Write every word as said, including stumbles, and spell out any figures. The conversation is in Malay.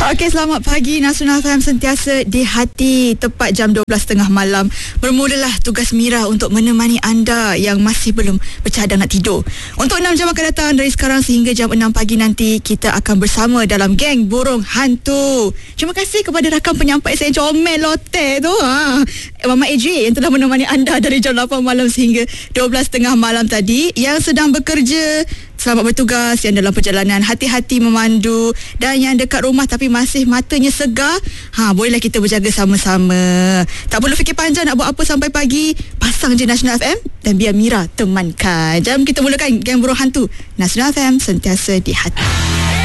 Okey, selamat pagi. Nasional F M sentiasa di hati. Tepat jam dua belas tiga puluh malam bermulalah tugas Mira untuk menemani anda yang masih belum bercadang nak tidur. Untuk enam jam akan datang dari sekarang sehingga jam enam pagi nanti, kita akan bersama dalam geng Burung Hantu. Terima kasih kepada rakan penyampai saya comel lote tu, ha. Mama A J yang telah menemani anda dari jam lapan malam sehingga dua belas tiga puluh malam tadi. Yang sedang bekerja, selamat bertugas. Yang dalam perjalanan, hati-hati memandu. Dan yang dekat rumah tapi masih matanya segar, ha, bolehlah kita berjaga sama-sama. Tak perlu fikir panjang nak buat apa sampai pagi. Pasang je Nasional F M dan biar Mira temankan. Jom kita mulakan geng Burung Hantu. Nasional F M sentiasa di hati.